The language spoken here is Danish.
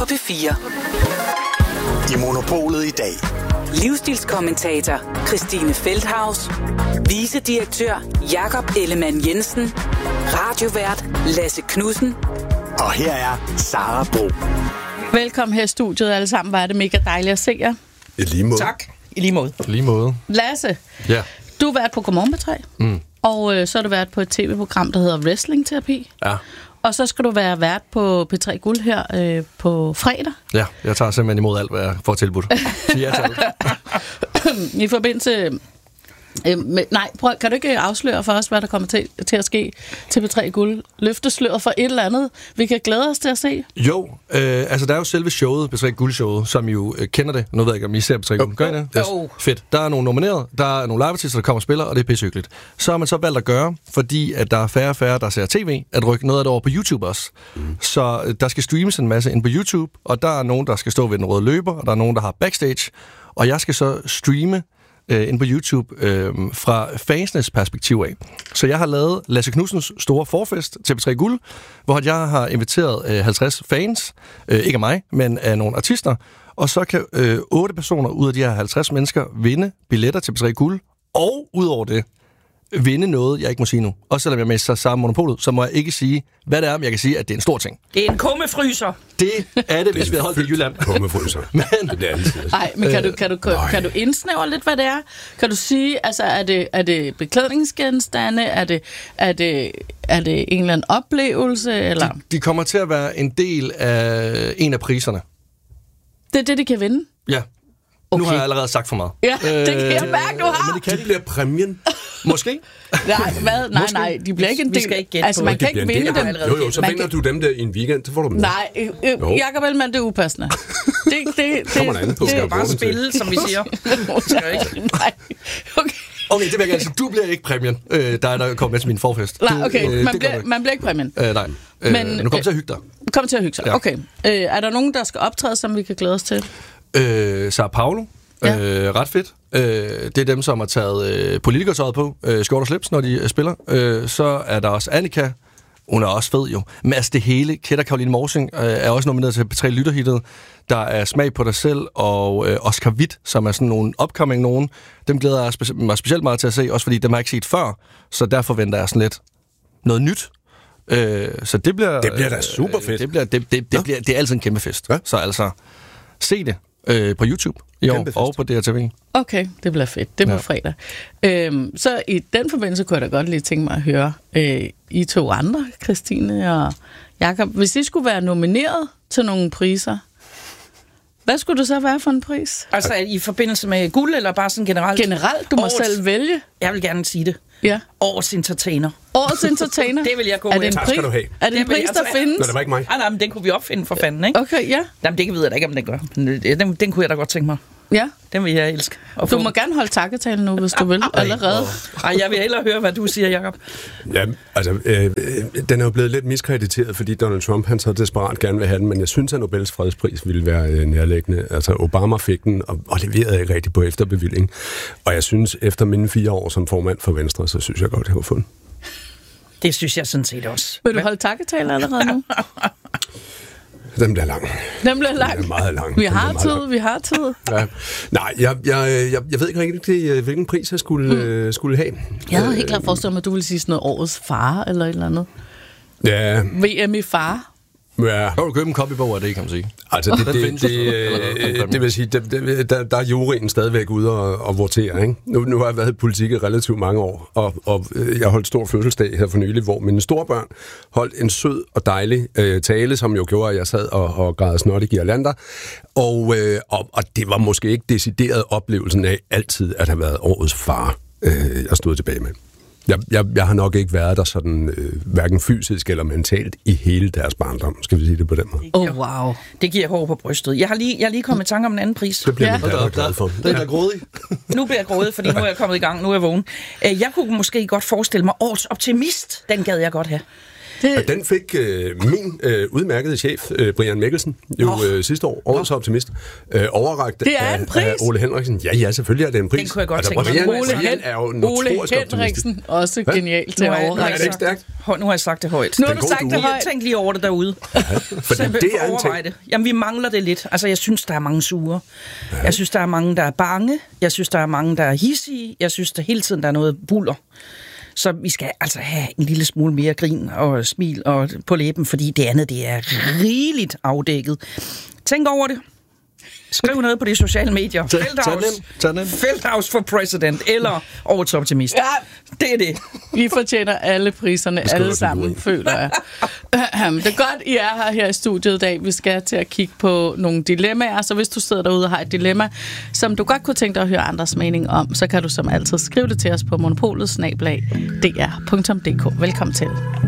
på P4. I Monopolet i dag. Livsstilskommentator Christine Feldhaus. Vicedirektør Jakob Ellemann Jensen. Radiovært Lasse Knudsen. Og her er Sara Bro. Velkommen her i studiet alle sammen. Var det mega dejligt at se jer. I lige måde. Tak. I lige måde. Lige måde. Lasse, Ja. du har været på Godmorgen P3, og så har du været på et tv-program, der hedder Wrestling Terapi. Ja. Og så skal du være vært på P3 Guld her på fredag. Ja, jeg tager simpelthen imod alt, hvad jeg får tilbudt. Sig ja til alt. I forbindelse... kan du ikke afsløre for os, hvad der kommer til at ske til P3 Guld? Løftesløret for et eller andet, vi kan glæde os til at se? Jo, altså der er jo selve showet, P3 Guld-showet, som jo kender det. Nu ved jeg ikke, om I ser P3 Guld. Gør I det? Yes. Fedt. Der er nogle nominerede, der er nogle live-artister, der kommer og spiller, og det er pissehyggeligt. Så har man så valgt at gøre, fordi at der er færre og færre, der ser tv, at rykke noget af det over på YouTube også. Så der skal streames en masse ind på YouTube, og der er nogen, der skal stå ved den røde løber, og der er nogen, der har backstage, og jeg skal så streame ind på YouTube fra fansenes perspektiv af. Så jeg har lavet Lasse Knudsens store forfest til P3 Guld, hvor jeg har inviteret 50 fans, ikke af mig, men af nogle artister, og så kan 8 personer ud af de her 50 mennesker vinde billetter til P3 Guld, og udover det vinde noget, jeg ikke må sige nu. Også selvom jeg er med i samme Monopolet, så må jeg ikke sige, hvad det er, men jeg kan sige, at det er en stor ting. Det er en kummefryser. Det er det, hvis vi havde holdt det i Jylland. Kummefryser. Men det bliver altid. Nej, men kan du indsnævre lidt, hvad det er? Kan du sige, altså er det beklædningsgenstande? Er det en eller anden oplevelse? Eller? De kommer til at være en del af en af priserne. Det er det, de kan vinde? Ja. Okay. Nu har jeg allerede sagt for meget. Ja, det kan jeg mærke, du har. Men det kan de blive præmien. Måske. Nej, hvad? Nej, de bliver ikke en del. Vi skal ikke gætte altså, man kan ikke vinde dem. Jo, så vinder du dem der i en weekend, så får du dem. Nej, Jakob Ellemann, det er upassende. Det kommer an på. Det skal bare spille, som vi siger. Nej, okay. Okay, det vil jeg gerne sige. Du bliver ikke præmien, der kommer med til min forfest. Nej, okay. Man bliver ikke præmien. Nej. Men nu kommer til at hygge dig. Kommer til at hygge sig, ja. Okay. Er der nogen, der skal optræde, som vi kan glæde os til? Sao Paulo. Ja. Ret fedt. Det er dem, som har taget politikertøjet på, skjort og slips, når de spiller. Så er der også Annika. Hun er også fed jo. Men altså det hele, Kætter Caroline Morsing er også nomineret til P3 Lytterhittet. Der er Smag på dig selv, og Oscar Witt, som er sådan nogle upcoming nogen. Dem glæder jeg mig specielt meget til at se, også fordi dem har jeg ikke set før. Så der forventer jeg sådan lidt noget nyt. Så det bliver da super fedt. Det er altid en kæmpe fest. Ja? Så altså, se det på YouTube i år, og på DRTV. Okay, det bliver fedt. Det bliver fredag. Så i den forbindelse kunne jeg da godt lige tænke mig at høre I to andre, Christine og Jakob. Hvis I skulle være nomineret til nogle priser, hvad skulle det så være for en pris? Altså i forbindelse med guld, eller bare sådan generelt? Generelt, du må selv vælge. Jeg vil gerne sige det. Ja. Årets entertainer. Årets entertainer? Det vil jeg gå med. Er det en pris, der findes? Nå, det var ikke mig. Nej, men den kunne vi opfinde for fanden, ikke? Okay, ja. Jamen, det ved jeg da ikke, om den gør. Den kunne jeg da godt tænke mig. Ja. Den vil jeg elske. Du må gerne holde takketalen nu, hvis du vil, allerede. Ej, jeg vil hellere høre, hvad du siger, Jakob. Ja, altså, den er jo blevet lidt miskrediteret, fordi Donald Trump, han så desperat gerne vil have den, men jeg synes, at Nobels fredspris ville være nærliggende. Altså, Obama fik den, og leverede ikke rigtig på efterbevilling. Og jeg synes, efter mine 4 år som formand for Venstre, så synes jeg godt, jeg har fundet. Det synes jeg sådan set også. Vil du holde takketaler allerede nu? Den bliver lang. Den bliver lang? Den er meget lang. Vi har tid. Ja. Nej, jeg ved ikke rigtig, hvilken pris jeg skulle have. Jeg havde helt klart forestillet mig, at du ville sige sådan noget årets far, eller et eller andet. Ja. VM i far. Ja. Så kan du købe en copybog af det, kan man sige. Altså, det vil sige, der er juryen stadigvæk ude og votere, ikke? Nu har jeg været i politik i relativt mange år, og jeg holdt stor fødselsdag her for nylig, hvor mine storebørn holdt en sød og dejlig tale, som jo gjorde, at jeg sad og græd snot i girlander. Og det var måske ikke decideret oplevelsen af altid at have været årets far, jeg stod tilbage med. Jeg har nok ikke været der sådan, hverken fysisk eller mentalt i hele deres barndom, skal vi sige det på den måde. Wow. Det giver hår på brystet. Jeg har lige kommet i tanke om en anden pris. Det bliver jeg glad for. Det er grådig. Nu bliver jeg grådig, fordi nu er jeg kommet i gang, nu er jeg vågen. Jeg kunne måske godt forestille mig årets optimist. Den gad jeg godt have. Og den fik min udmærkede chef, Brian Mikkelsen, sidste år, årets optimist, overrakt af Ole Henriksen. Ja, selvfølgelig er det en pris. Den kunne jeg godt tænke mig. Ole Henriksen, også genialt til at overrække. Er det ikke stærkt? Nu har jeg sagt det højt. Nu har du sagt det højt. Tænk lige over det derude. For det er en ting. Jamen, vi mangler det lidt. Altså, jeg synes, der er mange sure. Ja. Jeg synes, der er mange, der er bange. Jeg synes, der er mange, der er hissige. Jeg synes, der hele tiden der er noget buller. Så vi skal altså have en lille smule mere grin og smil og på læben, fordi det andet, det er rigeligt afdækket. Tænk over det. Skriv noget på de sociale medier. Feldhaus for president, eller årets optimist. Ja. Det er det. Vi fortjener alle priserne, alle sammen, føler jeg. Det er godt, I er her i studiet i dag. Vi skal til at kigge på nogle dilemmaer, så hvis du sidder derude og har et dilemma, som du godt kunne tænke dig at høre andres mening om, så kan du som altid skrive det til os på monopolet@dr.dk. Velkommen til.